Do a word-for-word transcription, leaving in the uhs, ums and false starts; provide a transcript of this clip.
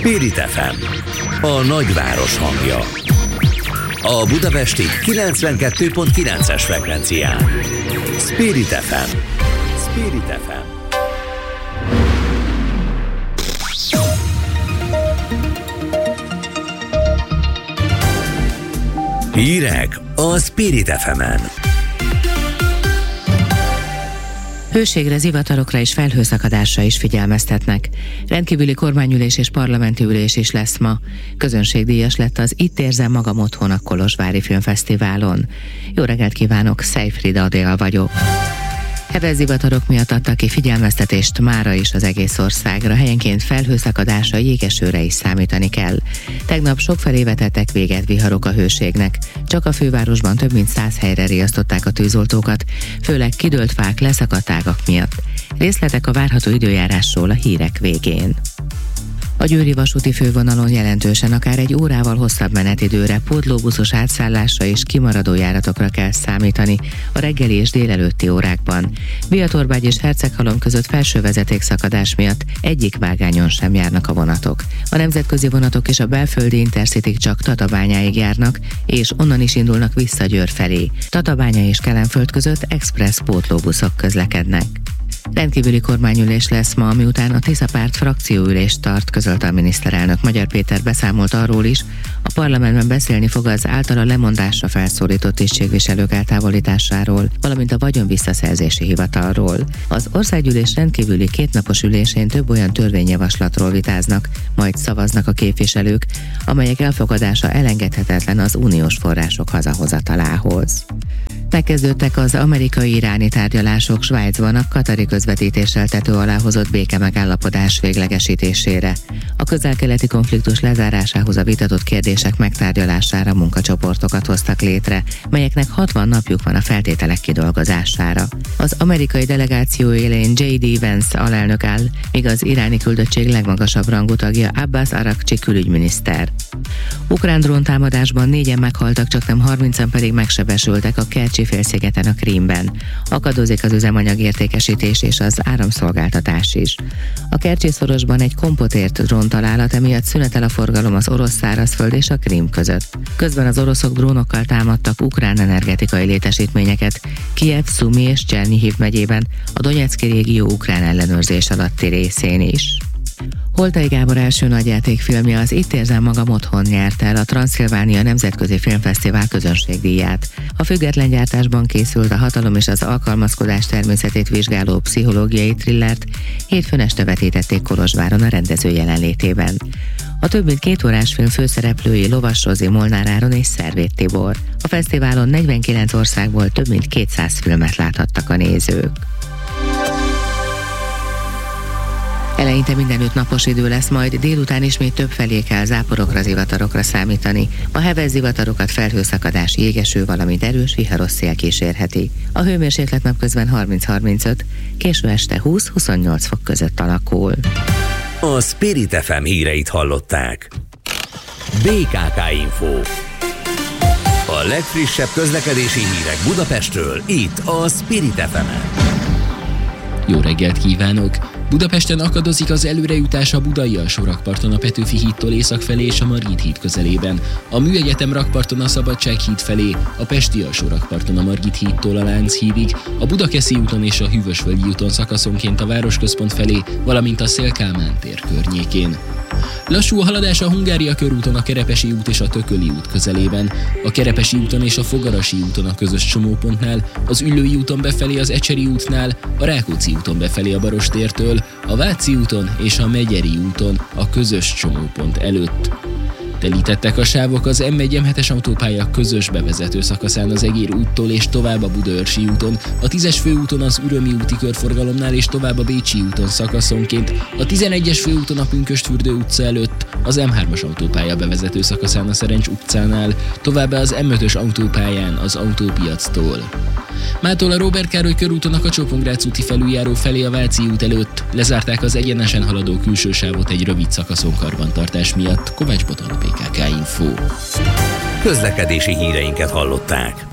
Spirit ef em, a nagyváros hangja. A budapesti kilencvenkettő pont kilences frekvencián. Spirit ef em. Spirit ef em. Hírek a Spirit ef emen. Hőségre, zivatarokra és felhőszakadásra is figyelmeztetnek. Rendkívüli kormányülés és parlamenti ülés is lesz ma. Közönségdíjas lett az Itt érzem magam otthon a Kolozsvári Filmfesztiválon. Jó reggelt kívánok, Szejfrida Adél vagyok. Heves zivatarok miatt adtak ki figyelmeztetést mára is az egész országra, helyenként felhőszakadásra, jégesőre is számítani kell. Tegnap sokfelé vetettek véget viharok a hőségnek. Csak a fővárosban több mint száz helyre riasztották a tűzoltókat, főleg kidőlt fák, leszakadt ágak miatt. Részletek a várható időjárásról a hírek végén. A győri vasúti fővonalon jelentősen akár egy órával hosszabb menetidőre, pótlóbuszos átszállásra és kimaradó járatokra kell számítani a reggeli és délelőtti órákban. Biatorbágy és Herceghalom között felső vezetékszakadás miatt egyik vágányon sem járnak a vonatok. A nemzetközi vonatok és a belföldi Intercityk csak Tatabányáig járnak, és onnan is indulnak vissza Győr felé. Tatabánya és Kelenföld között express pótlóbuszok közlekednek. Rendkívüli kormányülés lesz ma, miután a Tisza párt frakcióülést tart, közölte a miniszterelnök. Magyar Péter beszámolt arról is, a parlamentben beszélni fog az általa lemondásra felszólított tisztségviselők eltávolításáról, valamint a vagyon visszaszerzési hivatalról. Az országgyűlés rendkívüli kétnapos ülésén több olyan törvényjavaslatról vitáznak, majd szavaznak a képviselők, amelyek elfogadása elengedhetetlen az uniós források hazahozatalához. Megkezdődtek az amerikai-iráni tárgyalások Svájcban a katari közvetítéssel tető alá hozott békemegállapodás véglegesítésére. A közel-keleti konfliktus lezárásához a vitatott kérdések megtárgyalására munkacsoportokat hoztak létre, melyeknek hatvan napjuk van a feltételek kidolgozására. Az amerikai delegáció élén jé dé Vance alelnök áll, míg az iráni küldöttség legmagasabb rangú tagja Abbas Araqchi külügyminiszter. Ukrán dróntámadásban négyen meghaltak, csaknem harmincan pedig megsebesültek a Kercsi félszigeten a Krímben. Akadozik az üzemanyag értékesítés és az áramszolgáltatás is. A Kercsi-szorosban egy kompotért dróntalálat, emiatt szünetel a forgalom az orosz szárazföld és a Krím között. Közben az oroszok drónokkal támadtak ukrán energetikai létesítményeket Kijev, Szumi és Csernyihiv megyében, a Donyeczki régió ukrán ellenőrzés alatti részén is. Holtai Gábor első nagyjátékfilmje, az Itt érzem magam otthon nyerte el a Transzilvánia Nemzetközi Filmfesztivál közönségdíját. A független gyártásban készült a hatalom és az alkalmazkodás természetét vizsgáló pszichológiai thrillert hétfőn este vetítették Kolozsváron a rendező jelenlétében. A több mint két órás film főszereplői Lovas Rozi, Molnár Áron és Szervét Tibor. A fesztiválon negyvenkilenc országból több mint kétszáz filmet láthattak a nézők. Eleinte mindenütt napos idő lesz, majd délután ismét többfelé kell záporokra, zivatarokra számítani. A heves zivatarokat felhőszakadás, jégeső, valamint erős viharos szél kísérheti. A hőmérséklet napközben harminc-harmincöt, késő este húsz-huszonnyolc fok között alakul. A Spirit ef em híreit hallották. bé ká ká Info. A legfrissebb közlekedési hírek Budapestről, itt a Spirit ef emen. Jó reggelt kívánok! Budapesten akadozik az előrejutás a Budai alsórakparton a Petőfi hídtól észak felé és a Margit híd közelében, a Műegyetem rakparton a Szabadság híd felé, a Pesti alsórakparton a Margit hídtól a Lánchídig, a Budakeszi úton és a Hűvösvölgyi úton szakaszonként a Városközpont felé, valamint a Széll-Kálmán tér környékén. Lassú a haladás a Hungária körúton a Kerepesi út és a Tököli út közelében, a Kerepesi úton és a Fogarasi úton a közös csomópontnál, az Üllői úton befelé az Ecseri útnál, a Rákóczi úton befelé a Barostértől, a Váci úton és a Megyeri úton a közös csomópont előtt. Telítettek a sávok az M egy M hetes autópálya közös bevezető szakaszán az Egér úttól és tovább a Budaörsi úton, a tízes főúton az Ürömi úti körforgalomnál és tovább a Bécsi úton szakaszonként, a tizenegyes főúton a Pünkösdfürdő utca előtt, az M hármas autópálya bevezető szakaszán a Szerencs utcánál, továbbá az M ötös autópályán az Autópiactól. Mától a Róbert Károly körúton a Kacsó-Pongrác úti felüljáró felé a Váci út előtt lezárták az egyenesen haladó külső sávot egy rövid szakaszon karbantartás miatt. Kovács Botond, bé ká ká Info. Közlekedési híreinket hallották.